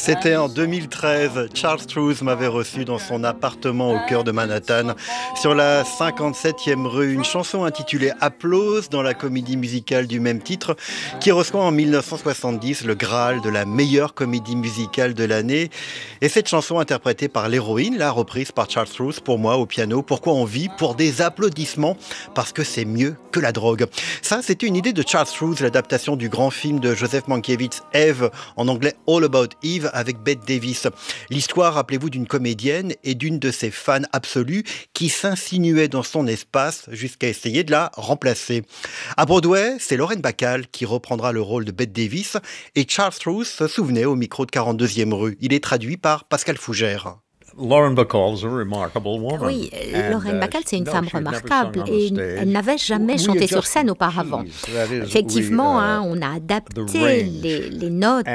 C'était en 2013. Charles Strouse m'avait reçu dans son appartement au cœur de Manhattan, sur la 57e rue. Une chanson intitulée Applause dans la comédie musicale du même titre, qui reçoit en 1970 le Graal de la meilleure comédie musicale de l'année. Et cette chanson interprétée par l'héroïne, la reprise par Charles Strouse, pour moi au piano. Pourquoi on vit? Pour des applaudissements, parce que c'est mieux que la drogue. Ça, c'était une idée de Charles Strouse, l'adaptation du grand film de Joseph Mankiewicz, Eve, en anglais All About Eve, avec Bette Davis. L'histoire, rappelez-vous, d'une comédienne et d'une de ses fans absolues qui s'insinuait dans son espace jusqu'à essayer de la remplacer. À Broadway, c'est Lauren Bacall qui reprendra le rôle de Bette Davis et Charles Strouse se souvenait au micro de 42e rue. Il est traduit par Pascal Fougère. Lauren Bacall is a remarkable woman. Oui, Lauren Bacall, c'est une femme remarquable et elle n'avait jamais chanté sur scène auparavant. Effectivement, on a adapté les notes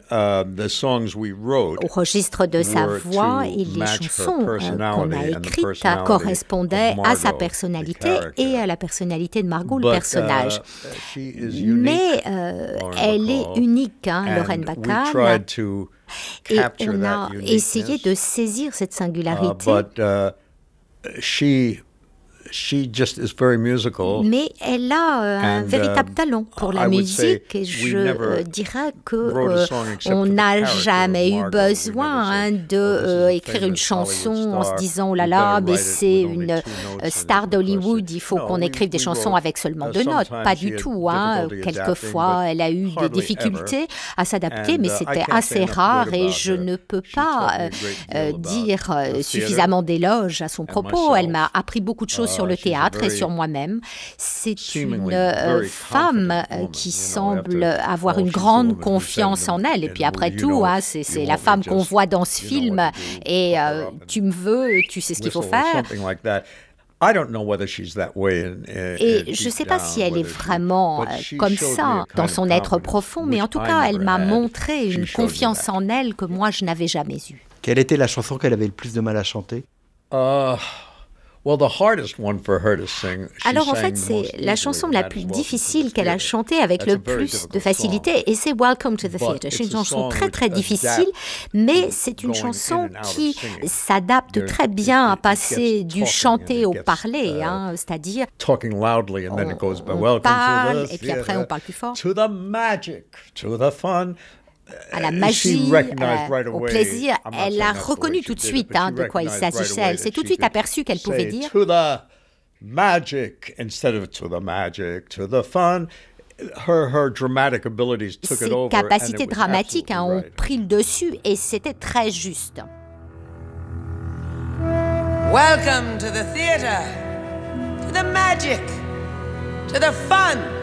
au registre de sa voix et les chansons qu'on a écrites correspondaient à sa personnalité et à la personnalité de Margot, le personnage. Mais elle est unique, Lauren Bacall. Et on a essayé de saisir cette singularité. Mais elle a un véritable talent pour la musique et je dirais qu'on n'a jamais eu besoin d'écrire une chanson en se disant « Oh là là, mais c'est une star d'Hollywood, il faut qu'on écrive des chansons avec seulement 2 notes. » Pas du tout. Quelquefois, elle a eu des difficultés à s'adapter, mais c'était assez rare et je ne peux pas dire suffisamment d'éloges à son propos. Elle m'a appris beaucoup de choses sur le théâtre et sur moi-même. C'est une femme qui semble avoir une grande confiance en elle. Et puis après tout, c'est la femme qu'on voit dans ce film. Et tu me veux, tu sais ce qu'il faut faire. Et je ne sais pas si elle est vraiment comme ça dans son être profond, mais en tout cas, elle m'a montré une confiance en elle que moi, je n'avais jamais eue. Quelle était la chanson qu'elle avait le plus de mal à chanter? Alors en fait, c'est la chanson la plus difficile qu'elle a chantée avec le plus de facilité et c'est Welcome to the Theatre. C'est une chanson très très difficile, mais c'est une chanson qui s'adapte très bien à passer du chanter au parler, c'est-à-dire on parle et puis après on parle plus fort. À la magie, au plaisir, elle a reconnu tout de suite de quoi il s'agissait. Elle s'est tout de suite aperçue qu'elle pouvait dire « To the magic instead of to the magic, to the fun ». Ses capacités dramatiques ont pris le dessus et c'était très juste. Welcome to the theater, to the magic, to the fun.